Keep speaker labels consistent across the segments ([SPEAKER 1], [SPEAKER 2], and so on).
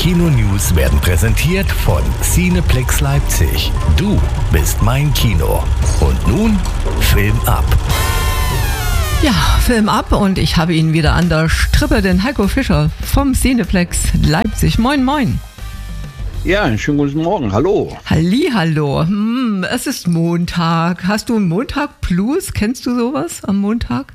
[SPEAKER 1] Kino-News werden präsentiert von Cineplex Leipzig. Du bist mein Kino. Und nun Film ab.
[SPEAKER 2] Ja, Film ab und ich habe ihn wieder an der Strippe, den Heiko Fischer vom Cineplex Leipzig. Moin, moin.
[SPEAKER 3] Ja, einen schönen guten Morgen. Hallo.
[SPEAKER 2] Hallihallo. Es ist Montag. Hast du einen Montag Plus? Kennst du sowas am Montag?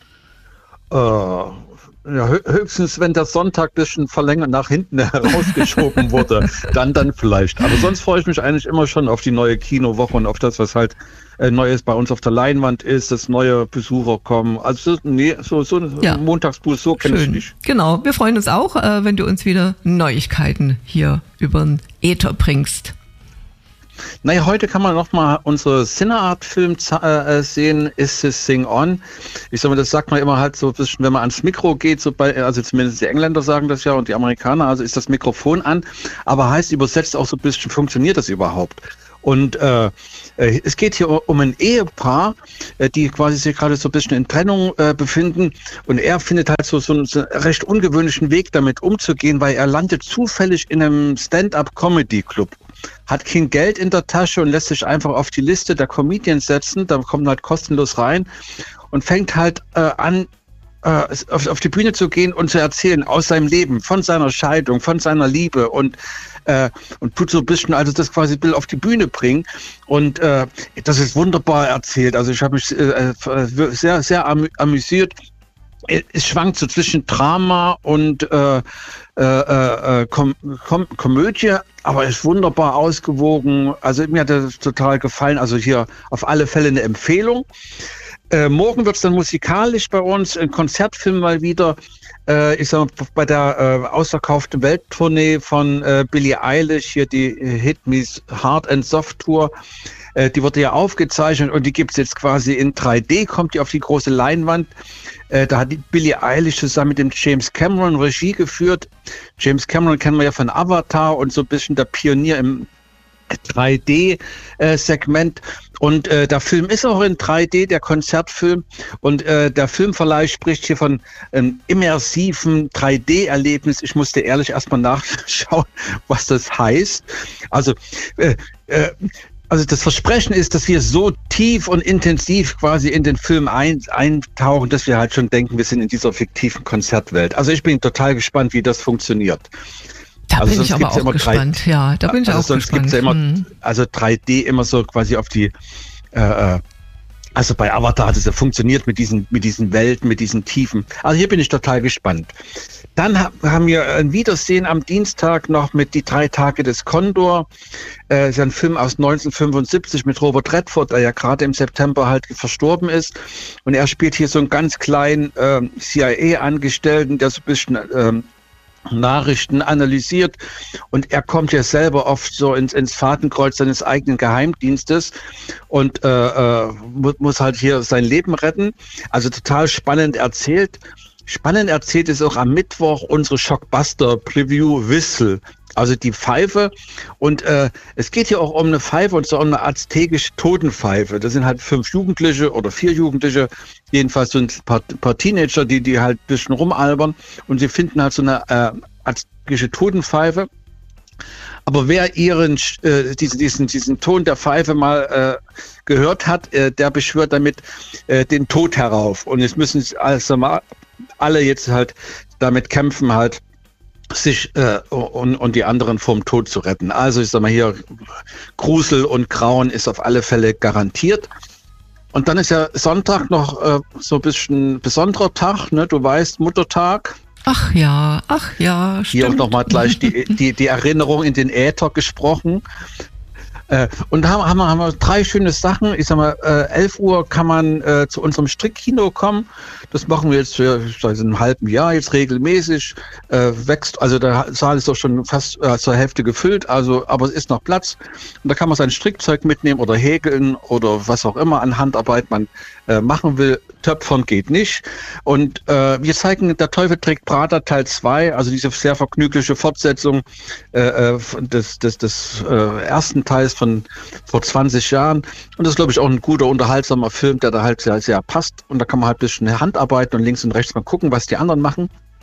[SPEAKER 3] Ja, höchstens, wenn der Sonntag ein bisschen verlängert nach hinten herausgeschoben wurde, dann vielleicht. Aber sonst freue ich mich eigentlich immer schon auf die neue Kinowoche und auf das, was halt Neues bei uns auf der Leinwand ist, dass neue Besucher kommen. Also so
[SPEAKER 2] Ja.
[SPEAKER 3] Montagsbus, so kenne ich nicht.
[SPEAKER 2] Genau, wir freuen uns auch, wenn du uns wieder Neuigkeiten hier über den Äther bringst.
[SPEAKER 3] Naja, heute kann man nochmal unsere Cineart-Film sehen, Is This Thing On? Ich sag mal, das sagt man immer halt so ein bisschen, wenn man ans Mikro geht, also zumindest die Engländer sagen das ja und die Amerikaner, also ist das Mikrofon an, aber heißt übersetzt auch so ein bisschen, funktioniert das überhaupt? Und es geht hier um ein Ehepaar, die quasi sich gerade so ein bisschen in Trennung befinden. Und er findet halt so einen recht ungewöhnlichen Weg, damit umzugehen, weil er landet zufällig in einem Stand-up-Comedy-Club. Hat kein Geld in der Tasche und lässt sich einfach auf die Liste der Comedians setzen. Da kommt halt kostenlos rein und fängt halt an, auf die Bühne zu gehen und zu erzählen aus seinem Leben, von seiner Scheidung, von seiner Liebe und tut so ein bisschen, also das quasi Bild auf die Bühne bringen. Und das ist wunderbar erzählt. Also ich habe mich sehr, sehr amüsiert. Es schwankt so zwischen Drama und Komödie, aber ist wunderbar ausgewogen. Also mir hat das total gefallen. Also hier auf alle Fälle eine Empfehlung. Morgen wird es dann musikalisch bei uns, ein Konzertfilm mal wieder. Ich sag mal, bei der ausverkauften Welttournee von Billie Eilish, hier die Hit Me Hard and Soft Tour. Die wurde ja aufgezeichnet und die gibt es jetzt quasi in 3D, kommt die auf die große Leinwand. Da hat die Billie Eilish zusammen mit dem James Cameron Regie geführt. James Cameron kennen wir ja von Avatar und so ein bisschen der Pionier im 3D-Segment. Und der Film ist auch in 3D, der Konzertfilm. Und der Filmverleih spricht hier von einem immersiven 3D-Erlebnis. Ich musste ehrlich erstmal nachschauen, was das heißt. Also das Versprechen ist, dass wir so tief und intensiv quasi in den Film eintauchen, dass wir halt schon denken, wir sind in dieser fiktiven Konzertwelt. Also ich bin total gespannt, wie das funktioniert.
[SPEAKER 2] Da bin ich aber auch gespannt. Ja, da bin ich auch gespannt.
[SPEAKER 3] Sonst gibt es ja immer, also 3D immer so quasi auf die, also bei Avatar hat es ja funktioniert mit diesen Welten, mit diesen Tiefen. Also hier bin ich total gespannt. Dann haben wir ein Wiedersehen am Dienstag noch mit Die 3 Tage des Kondor. Ist ein Film aus 1975 mit Robert Redford, der ja gerade im September halt verstorben ist. Und er spielt hier so einen ganz kleinen CIA-Angestellten, der so ein bisschen Nachrichten analysiert, und er kommt ja selber oft so ins Fadenkreuz seines eigenen Geheimdienstes und muss halt hier sein Leben retten. Also total spannend erzählt. Spannend erzählt ist auch am Mittwoch unsere Shockbuster-Preview Whistle, also die Pfeife. Und es geht hier auch um eine Pfeife, und zwar um eine aztekische Totenpfeife. Das sind halt 5 Jugendliche oder 4 Jugendliche, jedenfalls so ein paar Teenager, die halt ein bisschen rumalbern, und sie finden halt so eine aztekische Totenpfeife. Aber wer diesen Ton der Pfeife mal gehört hat, der beschwört damit den Tod herauf. Und jetzt müssen also mal alle jetzt halt damit kämpfen, halt sich und die anderen vom Tod zu retten. Also ich sag mal hier, Grusel und Grauen ist auf alle Fälle garantiert. Und dann ist ja Sonntag noch so ein bisschen besonderer Tag, ne? Du weißt, Muttertag.
[SPEAKER 2] Ach ja, stimmt.
[SPEAKER 3] Hier auch nochmal gleich die Erinnerung in den Äther gesprochen. Und da haben wir 3 schöne Sachen. Ich sag mal, 11 Uhr kann man zu unserem Strickkino kommen. Das machen wir jetzt seit einem halben Jahr jetzt regelmäßig. Wächst, also der Saal ist doch schon fast zur Hälfte gefüllt, also aber es ist noch Platz. Und da kann man sein Strickzeug mitnehmen oder häkeln oder was auch immer an Handarbeit man machen will. Töpfern geht nicht. Und wir zeigen Der Teufel trägt Prada Teil 2, also diese sehr vergnügliche Fortsetzung des ersten Teils von vor 20 Jahren. Und das ist, glaube ich, auch ein guter, unterhaltsamer Film, der da halt sehr, sehr passt. Und da kann man halt ein bisschen Handarbeiten und links und rechts mal gucken, was die anderen machen.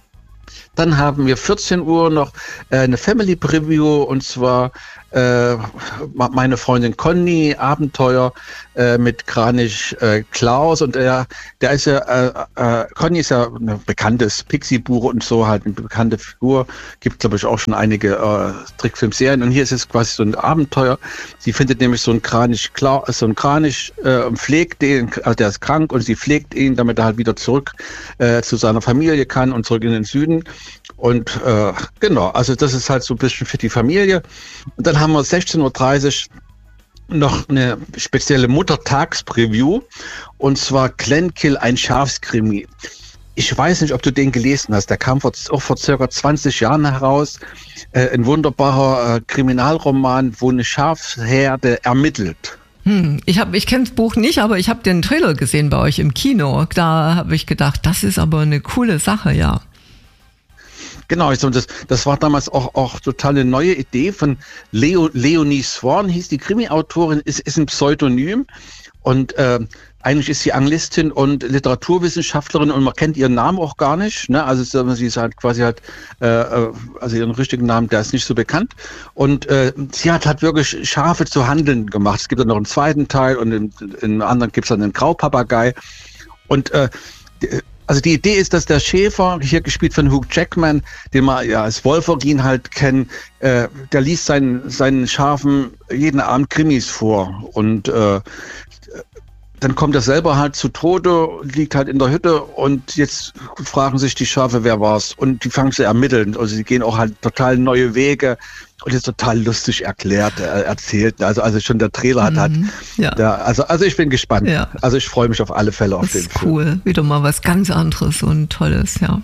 [SPEAKER 3] Dann haben wir 14 Uhr noch eine Family Preview, und zwar meine Freundin Conny, Abenteuer mit Kranich Klaus, und der ist ja, Conny ist ja ein bekanntes Pixie-Buch und so, halt eine bekannte Figur, gibt glaube ich auch schon einige Trickfilmserien, und hier ist es quasi so ein Abenteuer. Sie findet nämlich so einen Kranich, pflegt den, also der ist krank, und sie pflegt ihn, damit er halt wieder zurück zu seiner Familie kann und zurück in den Süden. Und genau, also das ist halt so ein bisschen für die Familie. Und dann haben wir 16:30 Uhr noch eine spezielle Muttertags-Preview, und zwar Glenkill, ein Schafskrimi. Ich weiß nicht, ob du den gelesen hast. Der kam auch vor circa 20 Jahren heraus. Ein wunderbarer Kriminalroman, wo eine Schafsherde ermittelt.
[SPEAKER 2] Ich kenne das Buch nicht, aber ich habe den Trailer gesehen bei euch im Kino. Da habe ich gedacht, das ist aber eine coole Sache, ja.
[SPEAKER 3] Genau, das war damals auch total eine neue Idee von Leonie Swan, hieß die Krimi-Autorin, ist ein Pseudonym, und eigentlich ist sie Anglistin und Literaturwissenschaftlerin, und man kennt ihren Namen auch gar nicht, ne? Also sie ist halt quasi also ihren richtigen Namen, der ist nicht so bekannt, und sie hat wirklich Schafe zu Handeln gemacht. Es gibt dann noch einen zweiten Teil, und in anderen gibt es dann einen Graupapagei, und also die Idee ist, dass der Schäfer, hier gespielt von Hugh Jackman, den man ja als Wolverine halt kennt, der liest seinen Schafen jeden Abend Krimis vor, und dann kommt er selber halt zu Tode, liegt halt in der Hütte, und jetzt fragen sich die Schafe, wer war's, und die fangen zu ermitteln, also sie gehen auch halt total neue Wege, und ist total lustig erzählt, also schon der Trailer also ich bin gespannt, ja. Also ich freue mich auf alle Fälle auf den Film.
[SPEAKER 2] Das ist cool, wieder mal was ganz anderes und Tolles, ja.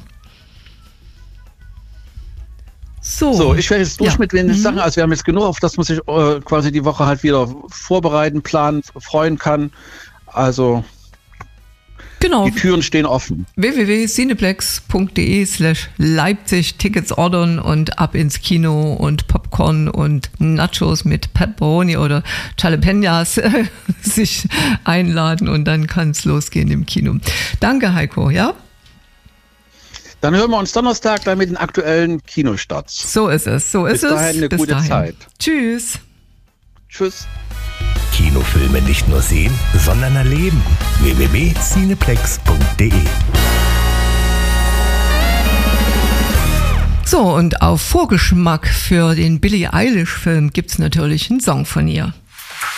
[SPEAKER 2] So, ich werde jetzt durch mit den Sachen, also wir haben jetzt genug, auf das man sich quasi die Woche halt wieder vorbereiten, planen, freuen kann, also genau. Die Türen stehen offen. www.cineplex.de/Leipzig Tickets ordern und ab ins Kino und Popcorn und Nachos mit Pepperoni oder Jalapenos sich einladen, und dann kann es losgehen im Kino. Danke, Heiko, ja?
[SPEAKER 3] Dann hören wir uns Donnerstag dann mit den aktuellen Kinostarts.
[SPEAKER 2] So ist es,
[SPEAKER 3] Bis dahin eine gute Zeit.
[SPEAKER 2] Tschüss.
[SPEAKER 3] Tschüss.
[SPEAKER 1] Kinofilme nicht nur sehen, sondern erleben. www.cineplex.de.
[SPEAKER 2] So, und auf Vorgeschmack für den Billie Eilish-Film gibt's natürlich einen Song von ihr.